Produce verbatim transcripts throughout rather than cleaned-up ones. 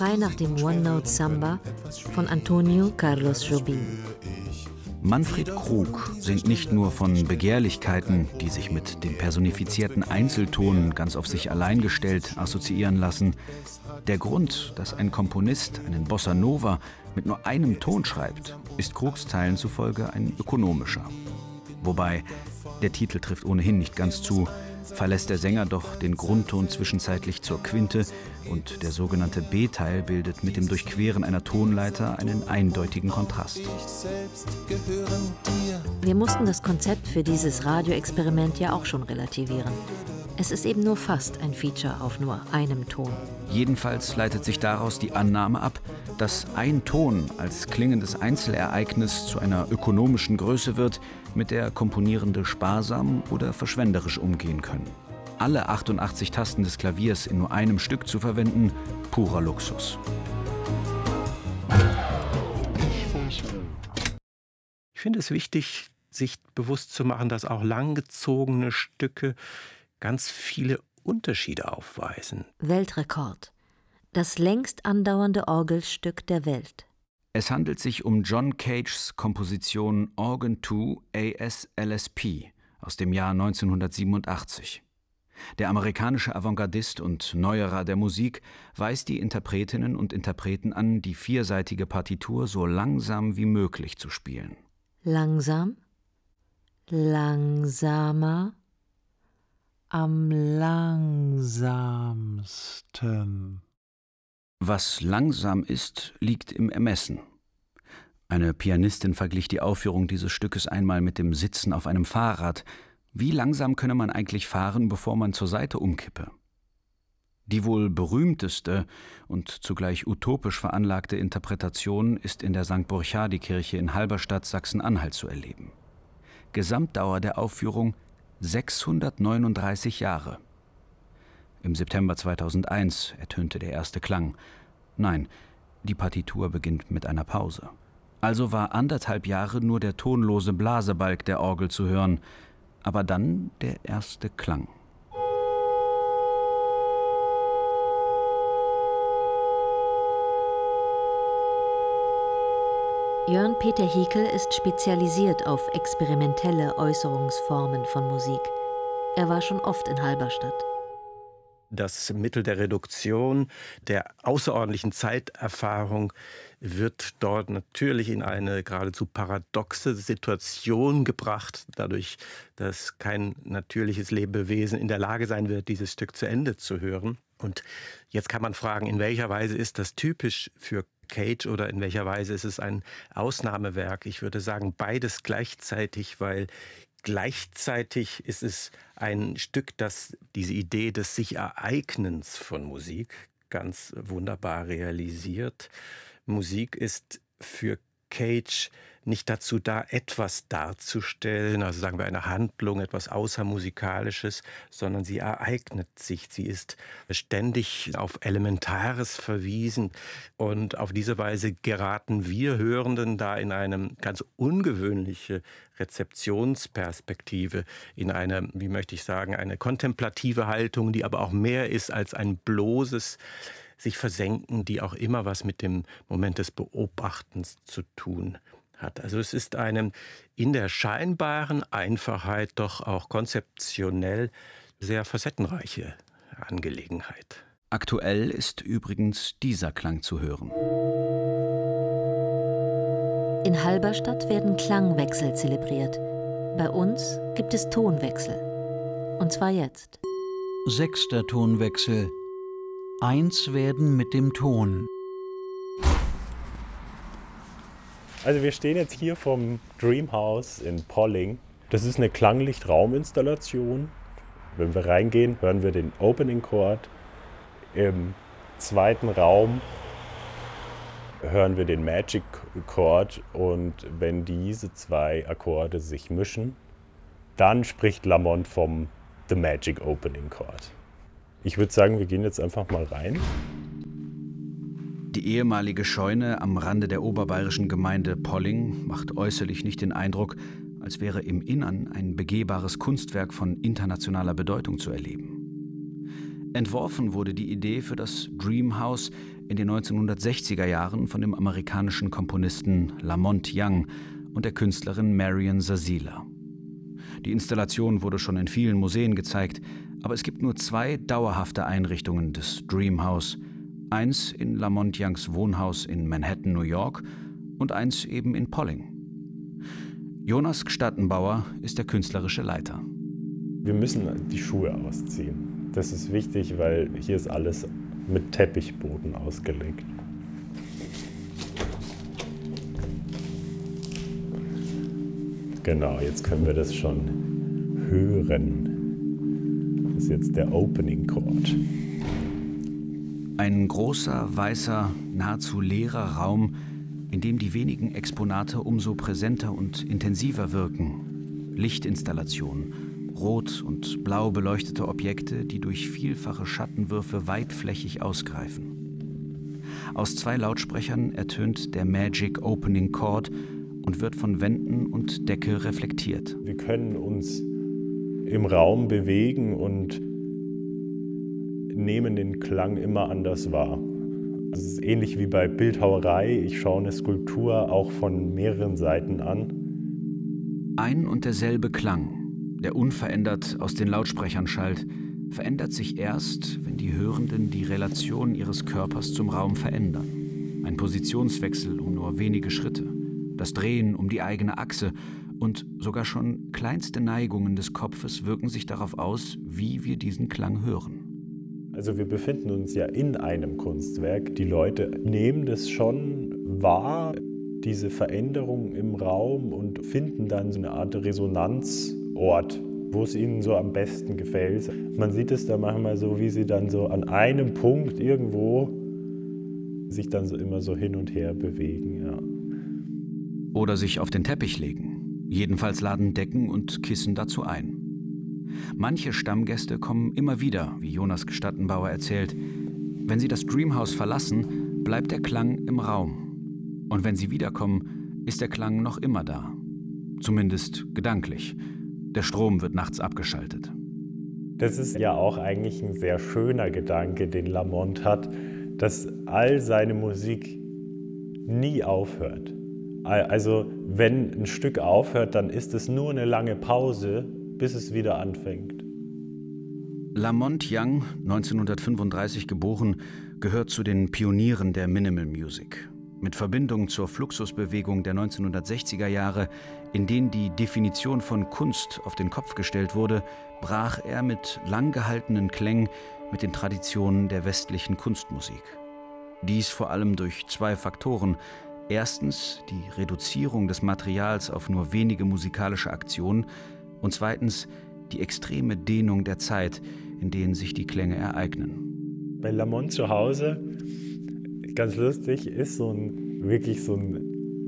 frei nach dem One-Note Samba von Antonio Carlos Jobim. Manfred Krug singt nicht nur von Begehrlichkeiten, die sich mit dem personifizierten Einzelton ganz auf sich allein gestellt assoziieren lassen. Der Grund, dass ein Komponist einen Bossa Nova mit nur einem Ton schreibt, ist Krugs Zeilen zufolge ein ökonomischer. Wobei, der Titel trifft ohnehin nicht ganz zu, verlässt der Sänger doch den Grundton zwischenzeitlich zur Quinte und der sogenannte B-Teil bildet mit dem Durchqueren einer Tonleiter einen eindeutigen Kontrast. Wir mussten das Konzept für dieses Radioexperiment ja auch schon relativieren. Es ist eben nur fast ein Feature auf nur einem Ton. Jedenfalls leitet sich daraus die Annahme ab, dass ein Ton als klingendes Einzelereignis zu einer ökonomischen Größe wird, mit der Komponierende sparsam oder verschwenderisch umgehen können. Alle achtundachtzig Tasten des Klaviers in nur einem Stück zu verwenden, purer Luxus. Ich finde es wichtig, sich bewusst zu machen, dass auch langgezogene Stücke ganz viele Unterschiede aufweisen. Weltrekord. Das längst andauernde Orgelstück der Welt. Es handelt sich um John Cages Komposition Organ zwei A S L S P aus dem Jahr neunzehnhundertsiebenundachtzig. Der amerikanische Avantgardist und Neuerer der Musik weist die Interpretinnen und Interpreten an, die vierseitige Partitur so langsam wie möglich zu spielen. Langsam, langsamer, am langsamsten. Was langsam ist, liegt im Ermessen. Eine Pianistin verglich die Aufführung dieses Stückes einmal mit dem Sitzen auf einem Fahrrad. Wie langsam könne man eigentlich fahren, bevor man zur Seite umkippe? Die wohl berühmteste und zugleich utopisch veranlagte Interpretation ist in der Sankt Burchardikirche in Halberstadt, Sachsen-Anhalt zu erleben. Gesamtdauer der Aufführung sechshundertneununddreißig Jahre. Im September zweitausendeins ertönte der erste Klang. Nein, die Partitur beginnt mit einer Pause. Also war anderthalb Jahre nur der tonlose Blasebalg der Orgel zu hören, aber dann der erste Klang. Jörn Peter Hiekel ist spezialisiert auf experimentelle Äußerungsformen von Musik. Er war schon oft in Halberstadt. Das Mittel der Reduktion, der außerordentlichen Zeiterfahrung wird dort natürlich in eine geradezu paradoxe Situation gebracht, dadurch, dass kein natürliches Lebewesen in der Lage sein wird, dieses Stück zu Ende zu hören. Und jetzt kann man fragen, in welcher Weise ist das typisch für Cage oder in welcher Weise ist es ein Ausnahmewerk? Ich würde sagen, beides gleichzeitig, weil gleichzeitig ist es ein Stück, das diese Idee des Sich-Ereignens von Musik ganz wunderbar realisiert. Musik ist für Cage nicht dazu da, etwas darzustellen, also sagen wir eine Handlung, etwas Außermusikalisches, sondern sie ereignet sich. Sie ist ständig auf Elementares verwiesen und auf diese Weise geraten wir Hörenden da in eine ganz ungewöhnliche Rezeptionsperspektive, in eine, wie möchte ich sagen, eine kontemplative Haltung, die aber auch mehr ist als ein bloßes sich versenken, die auch immer was mit dem Moment des Beobachtens zu tun hat. Also es ist eine in der scheinbaren Einfachheit doch auch konzeptionell sehr facettenreiche Angelegenheit. Aktuell ist übrigens dieser Klang zu hören. In Halberstadt werden Klangwechsel zelebriert. Bei uns gibt es Tonwechsel. Und zwar jetzt. Sechster Tonwechsel. Eins werden mit dem Ton. Also wir stehen jetzt hier vom Dreamhouse in Polling. Das ist eine Klanglichtrauminstallation. Wenn wir reingehen, hören wir den Opening Chord. Im zweiten Raum hören wir den Magic Chord. Und wenn diese zwei Akkorde sich mischen, dann spricht Lamont vom The Magic Opening Chord. Ich würde sagen, wir gehen jetzt einfach mal rein. Die ehemalige Scheune am Rande der oberbayerischen Gemeinde Polling macht äußerlich nicht den Eindruck, als wäre im Innern ein begehbares Kunstwerk von internationaler Bedeutung zu erleben. Entworfen wurde die Idee für das Dream House in den neunzehnhundertsechziger Jahren von dem amerikanischen Komponisten Lamont Young und der Künstlerin Marian Zarzila. Die Installation wurde schon in vielen Museen gezeigt, aber es gibt nur zwei dauerhafte Einrichtungen des Dream House. Eins in Lamont Youngs Wohnhaus in Manhattan, New York, und eins eben in Polling. Jonas Gstattenbauer ist der künstlerische Leiter. Wir müssen die Schuhe ausziehen. Das ist wichtig, weil hier ist alles mit Teppichboden ausgelegt. Genau, jetzt können wir das schon hören. Das ist jetzt der Opening Chord. Ein großer, weißer, nahezu leerer Raum, in dem die wenigen Exponate umso präsenter und intensiver wirken. Lichtinstallationen, rot und blau beleuchtete Objekte, die durch vielfache Schattenwürfe weitflächig ausgreifen. Aus zwei Lautsprechern ertönt der Magic Opening Chord und wird von Wänden und Decke reflektiert. Wir können uns im Raum bewegen und nehmen den Klang immer anders wahr. Es ist ähnlich wie bei Bildhauerei. Ich schaue eine Skulptur auch von mehreren Seiten an. Ein und derselbe Klang, der unverändert aus den Lautsprechern schallt, verändert sich erst, wenn die Hörenden die Relation ihres Körpers zum Raum verändern. Ein Positionswechsel um nur wenige Schritte, das Drehen um die eigene Achse und sogar schon kleinste Neigungen des Kopfes wirken sich darauf aus, wie wir diesen Klang hören. Also wir befinden uns ja in einem Kunstwerk. Die Leute nehmen das schon wahr, diese Veränderung im Raum, und finden dann so eine Art Resonanzort, wo es ihnen so am besten gefällt. Man sieht es da manchmal so, wie sie dann so an einem Punkt irgendwo sich dann so immer so hin und her bewegen. Ja. Oder sich auf den Teppich legen. Jedenfalls laden Decken und Kissen dazu ein. Manche Stammgäste kommen immer wieder, wie Jonas Gstattenbauer erzählt. Wenn sie das Dream House verlassen, bleibt der Klang im Raum. Und wenn sie wiederkommen, ist der Klang noch immer da. Zumindest gedanklich. Der Strom wird nachts abgeschaltet. Das ist ja auch eigentlich ein sehr schöner Gedanke, den Lamont hat, dass all seine Musik nie aufhört. Also wenn ein Stück aufhört, dann ist es nur eine lange Pause, bis es wieder anfängt. Lamont Young, neunzehnhundertfünfunddreißig geboren, gehört zu den Pionieren der Minimal Music. Mit Verbindung zur Fluxusbewegung der neunzehnhundertsechziger Jahre, in denen die Definition von Kunst auf den Kopf gestellt wurde, brach er mit lang gehaltenen Klängen mit den Traditionen der westlichen Kunstmusik. Dies vor allem durch zwei Faktoren. Erstens die Reduzierung des Materials auf nur wenige musikalische Aktionen und zweitens die extreme Dehnung der Zeit, in denen sich die Klänge ereignen. Bei Lamont zu Hause, ganz lustig, ist so ein wirklich so ein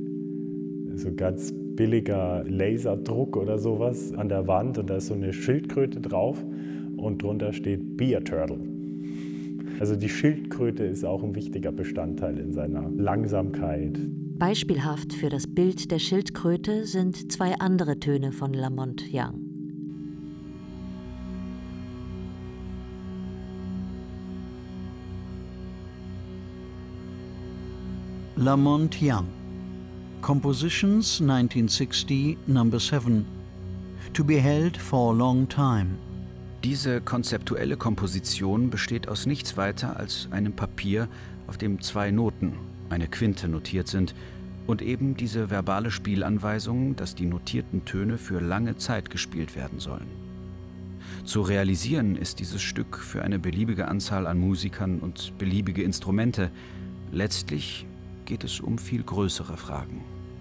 so ganz billiger Laserdruck oder sowas an der Wand, und da ist so eine Schildkröte drauf und drunter steht Beer Turtle. Also die Schildkröte ist auch ein wichtiger Bestandteil in seiner Langsamkeit. Beispielhaft für das Bild der Schildkröte sind zwei andere Töne von Lamont Young. Lamont Young. Compositions nineteen sixty, number seven. To be held for a long time. Diese konzeptuelle Komposition besteht aus nichts weiter als einem Papier, auf dem zwei Noten, eine Quinte, notiert sind und eben diese verbale Spielanweisung, dass die notierten Töne für lange Zeit gespielt werden sollen. Zu realisieren ist dieses Stück für eine beliebige Anzahl an Musikern und beliebige Instrumente. Letztlich geht es um viel größere Fragen.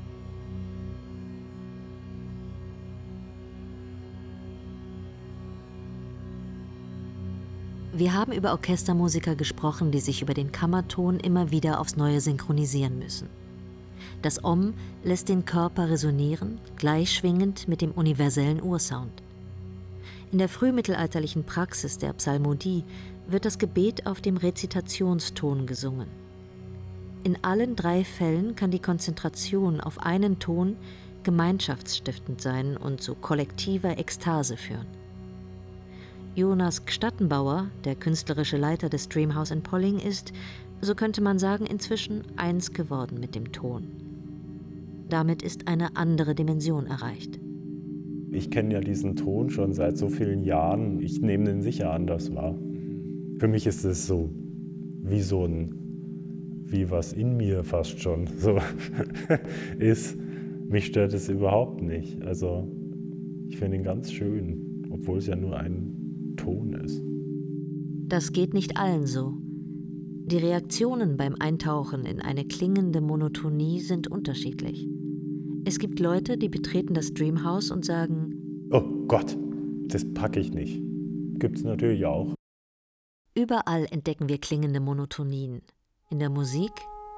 Wir haben über Orchestermusiker gesprochen, die sich über den Kammerton immer wieder aufs Neue synchronisieren müssen. Das Om lässt den Körper resonieren, gleichschwingend mit dem universellen Ursound. In der frühmittelalterlichen Praxis der Psalmodie wird das Gebet auf dem Rezitationston gesungen. In allen drei Fällen kann die Konzentration auf einen Ton gemeinschaftsstiftend sein und zu kollektiver Ekstase führen. Jonas Gstattenbauer, der künstlerische Leiter des Dreamhouse in Polling, ist, so könnte man sagen, inzwischen eins geworden mit dem Ton. Damit ist eine andere Dimension erreicht. Ich kenne ja diesen Ton schon seit so vielen Jahren. Ich nehme den sicher anders wahr. Für mich ist es so wie so ein, wie was in mir fast schon so ist. Mich stört es überhaupt nicht. Also ich finde ihn ganz schön, obwohl es ja nur ein Ton ist. Das geht nicht allen so. Die Reaktionen beim Eintauchen in eine klingende Monotonie sind unterschiedlich. Es gibt Leute, die betreten das Dreamhouse und sagen: Oh Gott, das packe ich nicht. Gibt's natürlich auch. Überall entdecken wir klingende Monotonien. In der Musik,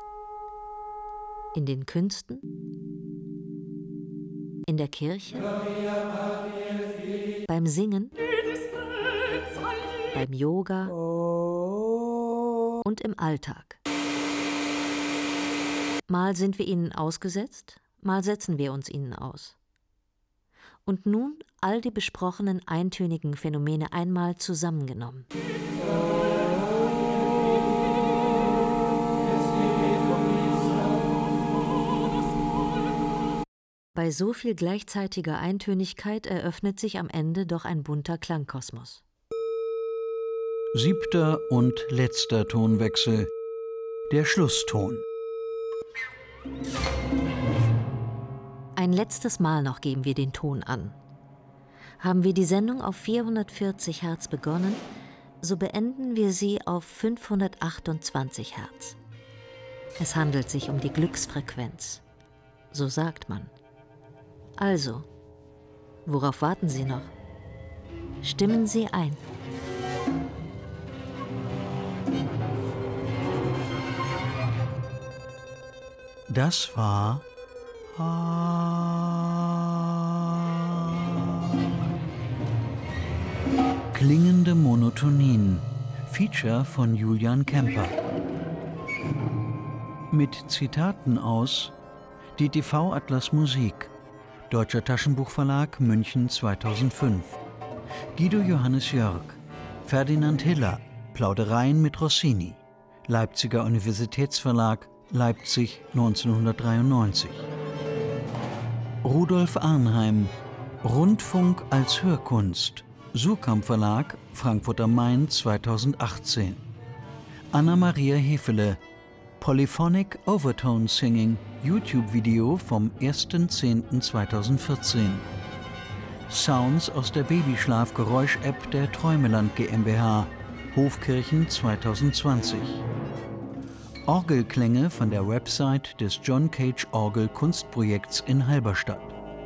in den Künsten, in der Kirche, beim Singen, beim Yoga und im Alltag. Mal sind wir ihnen ausgesetzt, mal setzen wir uns ihnen aus. Und nun all die besprochenen eintönigen Phänomene einmal zusammengenommen. Bei so viel gleichzeitiger Eintönigkeit eröffnet sich am Ende doch ein bunter Klangkosmos. Siebter und letzter Tonwechsel, der Schlusston. Ein letztes Mal noch geben wir den Ton an. Haben wir die Sendung auf vierhundertvierzig Hertz begonnen, so beenden wir sie auf fünfhundertachtundzwanzig Hertz. Es handelt sich um die Glücksfrequenz. So sagt man. Also, worauf warten Sie noch? Stimmen Sie ein. Das war Klingende Monotonien, Feature von Julian Kemper. Mit Zitaten aus D T V Atlas Musik, Deutscher Taschenbuchverlag, München zweitausendfünf. Guido Johannes Jörg, Ferdinand Hiller, Plaudereien mit Rossini, Leipziger Universitätsverlag, Leipzig neunzehnhundertdreiundneunzig. Rudolf Arnheim, Rundfunk als Hörkunst, Surkamp Verlag, Frankfurt am Main zweitausendachtzehn. Anna-Maria Hefele, Polyphonic Overtone Singing, YouTube-Video vom erster zehnter zweitausendvierzehn. Sounds aus der Babyschlaf-Geräusch-App der Träumeland GmbH, Hofkirchen zweitausendzwanzig. Orgelklänge von der Website des John Cage Orgel Kunstprojekts in Halberstadt.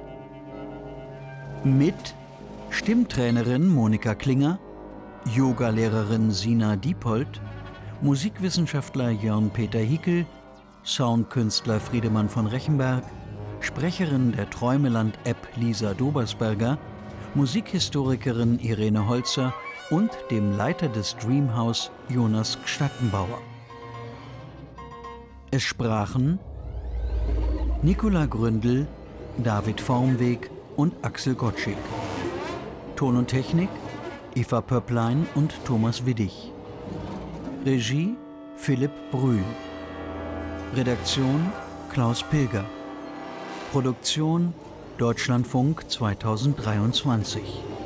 Mit Stimmtrainerin Monika Klinger, Yogalehrerin Sina Diepold, Musikwissenschaftler Jörn-Peter Hickel, Soundkünstler Friedemann von Rechenberg, Sprecherin der Träumeland-App Lisa Dobersberger, Musikhistorikerin Irene Holzer und dem Leiter des Dreamhouse Jonas Gstattenbauer. Es sprachen Nicola Gründel, David Formweg und Axel Gottschig. Ton und Technik Eva Pöpplein und Thomas Widdig. Regie Philipp Brühl. Redaktion Klaus Pilger. Produktion Deutschlandfunk zweitausenddreiundzwanzig.